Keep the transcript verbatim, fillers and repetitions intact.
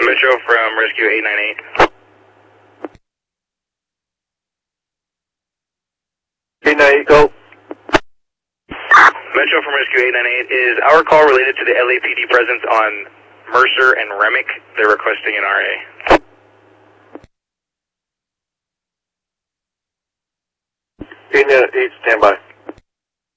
Metro from Rescue eight nine eight. eight nine eight, go. Metro from Rescue eight nine eight, is our call related to the L A P D presence on Mercer and Remick? They're requesting an R A. eight nine eight, stand by.